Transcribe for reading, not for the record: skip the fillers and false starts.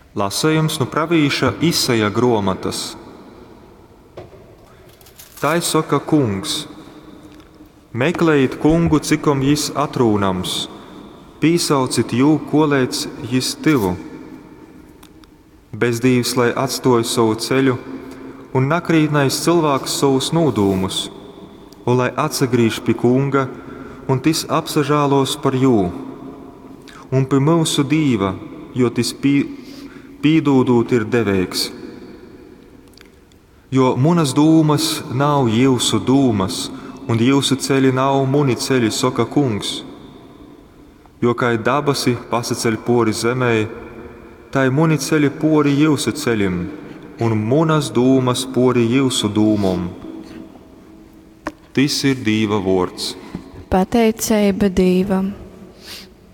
Lasējums no pravīša Isaja grāmatas. Tai saka kungs: meklējiet kungu, cikom jis atrūnams, pīsaucit jū, kolēc jis tivu. Bezdīvs, lai atstoj savu ceļu, un nakrītnais cilvēks savus nodūmus, un lai atsagrīž pie kunga, un tis apsažālos par jū, un pie mūsu dīva, jo tis pīdūdūt ir deveigs. Jo munas dūmas nav jūsu dūmas, un jūsu ceļi nav muni ceļi, saka kungs. Jo kai dabasi pasaceļ pori zemē, tai muni ceļi pori jūsu ceļim, un munas dūmas pori jūsu dūmom. Tas ir Dīva vārds. Pateicība Dīvam.